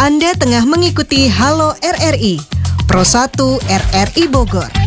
Anda tengah mengikuti Halo RRI, Pro 1 RRI Bogor.